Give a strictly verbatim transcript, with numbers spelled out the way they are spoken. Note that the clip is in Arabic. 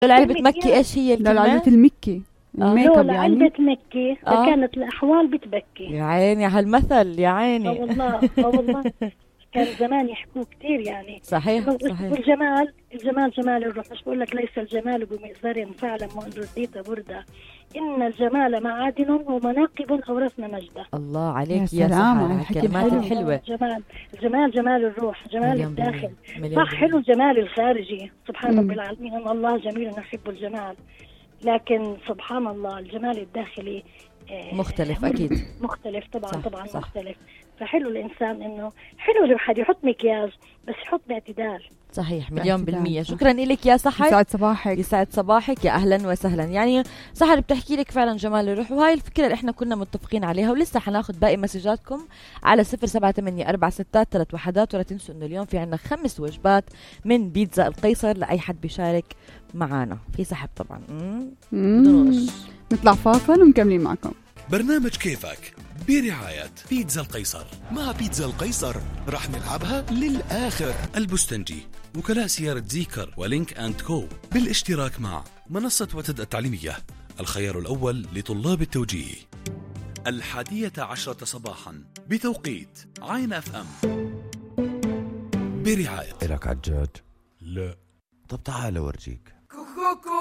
لو علبة مكي ايش هي الكلمة؟ لا علبة المكي الميك اب يعني علبة مكي آه. كانت الأحوال بتبكي. يا عيني هالمثل يا عيني. اه والله اه والله كان زمان يحكوا كتير يعني. صحيح صحيح. والجمال الجمال جمال الروح. مش بقول لك ليس الجمال بمئزر فعلا وان رديت بردة، إن الجمال معادن ومناقب أورثنا مجده. الله عليك يا يا سلام سحر، الكلمات الحلوة. جمال الجمال جمال الروح، جمال الداخل. مليون صح حلو الجمال الخارجي، سبحان مم. رب العالمين، إن الله جميل نحب الجمال، لكن سبحان الله الجمال الداخلي مختلف أكيد. مختلف طبعا. صح طبعا صح. مختلف. فحلو الإنسان إنه حلو الواحد يحط مكياج بس يحط باعتدال. صحيح مليون بالمية. شكرا لك يا سحر، يسعد صباحك. يسعد صباحك، يا أهلا وسهلا. يعني سحر بتحكي لك فعلا جمال الروح، وهاي الفكرة اللي احنا كنا متفقين عليها، ولسه حناخد باقي مسجاتكم على صفر سبعة ثمانية أربعة ستة ثلاث وحدات. ولا تنسوا انه اليوم في عنا خمس وجبات من بيتزا القيصر لأي حد بيشارك معانا في سحب طبعا. بدون غش. نطلع فاصل ومكملين معكم. برنامج كيفك برعاية بيتزا القيصر. مع بيتزا القيصر رح نلعبها للآخر. البستنجي، وكلاء سيارة زيكر ولينك أند كو، بالاشتراك مع منصة وتد التعليمية، الخيار الأول لطلاب التوجيه. الحادية عشرة صباحا بتوقيت عين اف ام برعاية. إلك عجاج؟ لا. طب تعال أورجيك.